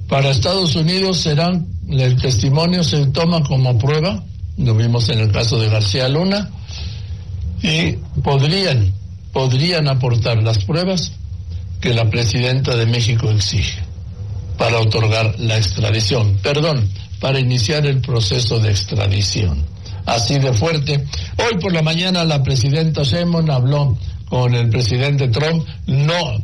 Para Estados Unidos el testimonio se toma como prueba, lo vimos en el caso de García Luna, y podrían aportar las pruebas que la presidenta de México exige para otorgar la extradición, para iniciar el proceso de extradición. Así de fuerte. Hoy por la mañana la presidenta Sheinbaum habló con el presidente Trump, no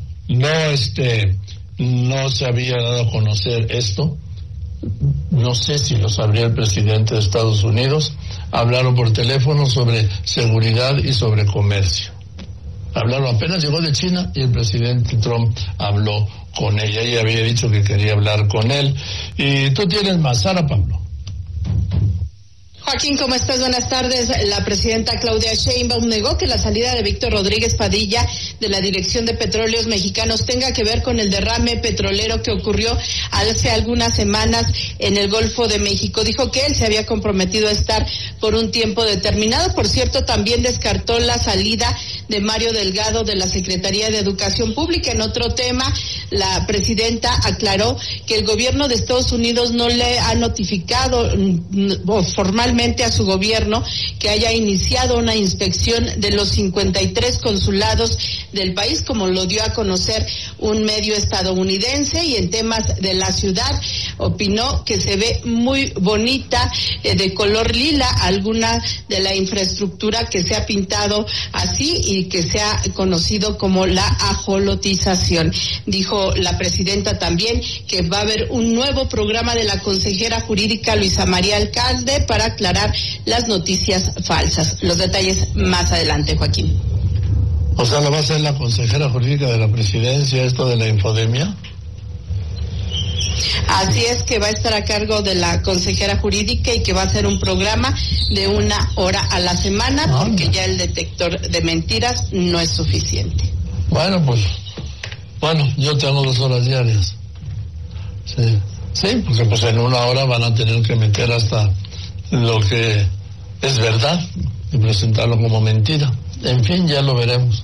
se había dado a conocer esto, no sé si lo sabría el presidente de Estados Unidos. Hablaron por teléfono sobre seguridad y sobre comercio. Hablaron, apenas llegó de China y el presidente Trump habló con ella. Ella había dicho que quería hablar con él. Y tú tienes más, Sara Pablo. Joaquín, ¿cómo estás? Buenas tardes. La presidenta Claudia Sheinbaum negó que la salida de Víctor Rodríguez Padilla de la Dirección de Petróleos Mexicanos tenga que ver con el derrame petrolero que ocurrió hace algunas semanas en el Golfo de México. Dijo que él se había comprometido a estar por un tiempo determinado. Por cierto, también descartó la salida de Mario Delgado de la Secretaría de Educación Pública. En otro tema, la presidenta aclaró que el gobierno de Estados Unidos no le ha notificado formalmente a su gobierno que haya iniciado una inspección de los 53 consulados del país, como lo dio a conocer un medio estadounidense. Y en temas de la ciudad, opinó que se ve muy bonita, de color lila, alguna de la infraestructura que se ha pintado así y que se ha conocido como la ajolotización. Dijo la presidenta también que va a haber un nuevo programa de la consejera jurídica Luisa María Alcalde para aclarar las noticias falsas. Los detalles más adelante, Joaquín. O sea, ¿lo va a hacer la consejera jurídica de la presidencia, esto de la infodemia? Así es, que va a estar a cargo de la consejera jurídica y que va a ser un programa de 1 hora a la semana, porque ya el detector de mentiras no es suficiente. Bueno, yo tengo 2 horas diarias. Sí, porque pues en 1 hora van a tener que meter hasta lo que es verdad y presentarlo como mentira. En fin, ya lo veremos.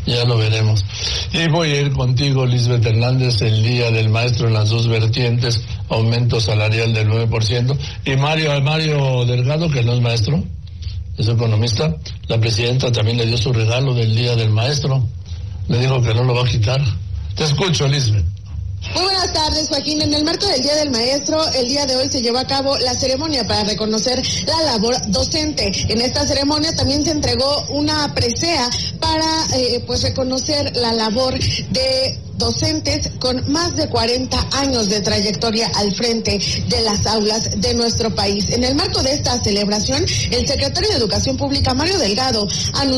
Y voy a ir contigo, Lisbeth Hernández, el Día del Maestro en las 2 vertientes, aumento salarial del 9%, y Mario Delgado, que no es maestro, es economista. La presidenta también le dio su regalo del Día del Maestro, le dijo que no lo va a quitar. Te escucho, Lisbeth. Muy buenas tardes, Joaquín. En el marco del Día del Maestro, el día de hoy se llevó a cabo la ceremonia para reconocer la labor docente. En esta ceremonia también se entregó una presea para reconocer la labor de docentes con más de 40 años de trayectoria al frente de las aulas de nuestro país. En el marco de esta celebración, el secretario de Educación Pública, Mario Delgado, anunció